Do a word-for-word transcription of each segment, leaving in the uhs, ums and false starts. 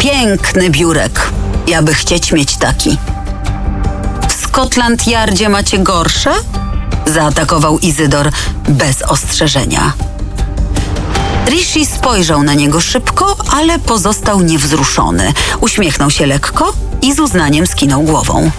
Piękny biurek. Ja by chcieć mieć taki. W Scotland Yardzie macie gorsze? Zaatakował Izydor bez ostrzeżenia. Rishi spojrzał na niego szybko, ale pozostał niewzruszony. Uśmiechnął się lekko i z uznaniem skinął głową.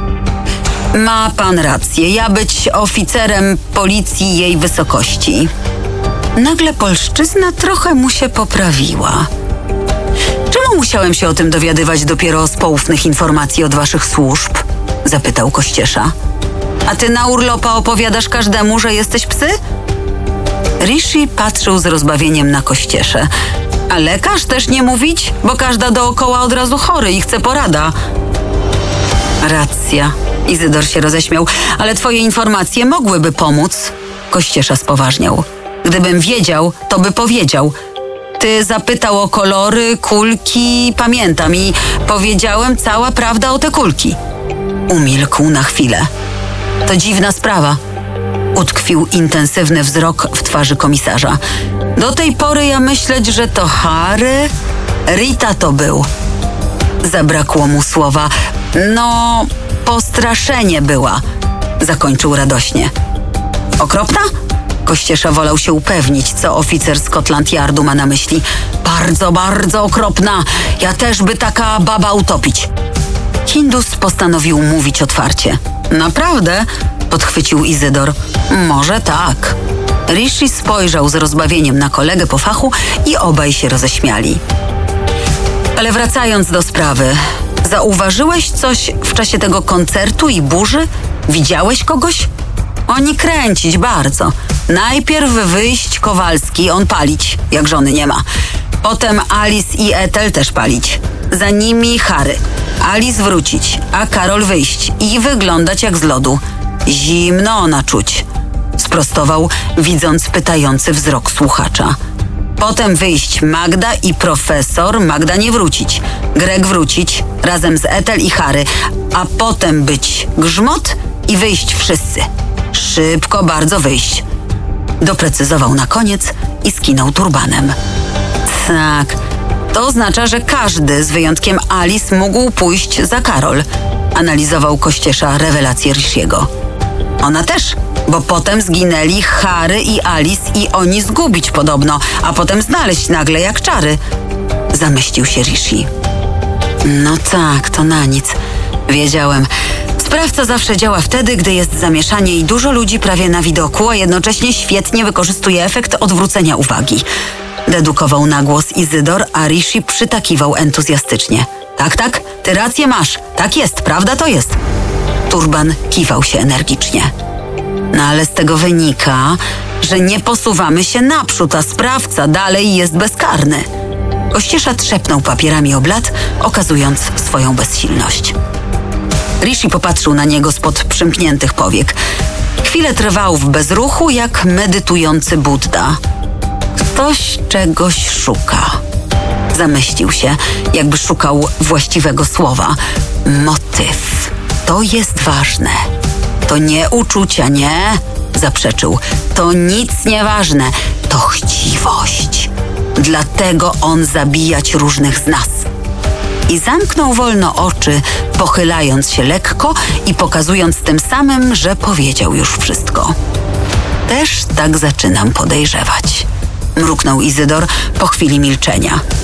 Ma pan rację, ja być oficerem policji jej wysokości. Nagle polszczyzna trochę mu się poprawiła. Czemu musiałem się o tym dowiadywać dopiero z poufnych informacji od waszych służb? Zapytał Kościesza. A ty na urlopa opowiadasz każdemu, że jesteś psy? Rishi patrzył z rozbawieniem na Kościeszę. A lekarz też nie mówić, bo każda dookoła od razu chory i chce porada. Racja. Izydor się roześmiał. Ale twoje informacje mogłyby pomóc. Kościesza spoważniał. Gdybym wiedział, to by powiedział. Ty zapytał o kolory, kulki, pamiętam i powiedziałem cała prawda o te kulki. Umilkł na chwilę. To dziwna sprawa. Utkwił intensywny wzrok w twarzy komisarza. Do tej pory ja myśleć, że to Harry, Rita to był. Zabrakło mu słowa. No, postraszenie była. Zakończył radośnie. Okropna? Kościesza wolał się upewnić, co oficer Scotland Yardu ma na myśli. Bardzo, bardzo okropna. Ja też by taka baba utopić. Hindus postanowił mówić otwarcie. Naprawdę? Podchwycił Izydor. Może tak. Rishi spojrzał z rozbawieniem na kolegę po fachu i obaj się roześmiali. Ale wracając do sprawy, zauważyłeś coś w czasie tego koncertu i burzy? Widziałeś kogoś? Oni kręcić bardzo. Najpierw wyjść Kowalski, on palić, jak żony nie ma. Potem Alice i Ethel też palić. Za nimi Harry. Alice wrócić, a Karol wyjść i wyglądać jak z lodu. Zimno ona czuć. Sprostował, widząc pytający wzrok słuchacza. Potem wyjść Magda i profesor, Magda nie wrócić. Greg wrócić, razem z Ethel i Harry. A potem być grzmot i wyjść wszyscy. Szybko bardzo wyjść. Doprecyzował na koniec i skinął turbanem. Tak, to oznacza, że każdy, z wyjątkiem Alice, mógł pójść za Karol. Analizował Kościesza rewelację Rishiego. Ona też, bo potem zginęli Harry i Alice i oni zgubić podobno, a potem znaleźć nagle jak czary. Zamyślił się Rishi. No tak, to na nic. Wiedziałem. Sprawca zawsze działa wtedy, gdy jest zamieszanie i dużo ludzi prawie na widoku, a jednocześnie świetnie wykorzystuje efekt odwrócenia uwagi. Dedukował na głos Izydor, a Rishi przytakiwał entuzjastycznie. Tak, tak, ty rację masz. Tak jest, prawda to jest. Turban kiwał się energicznie. No ale z tego wynika, że nie posuwamy się naprzód, a sprawca dalej jest bezkarny. Kościesza trzepnął papierami o blat, okazując swoją bezsilność. Rishi popatrzył na niego spod przymkniętych powiek. Chwilę trwał w bezruchu, jak medytujący Budda. Ktoś czegoś szuka. Zamyślił się, jakby szukał właściwego słowa. Motyw. To jest ważne. To nie uczucia, nie? Zaprzeczył. To nic nieważne. To chciwość. Dlatego on zabijać różnych z nas. I zamknął wolno oczy, pochylając się lekko i pokazując tym samym, że powiedział już wszystko. Też tak zaczynam podejrzewać. Mruknął Izydor po chwili milczenia.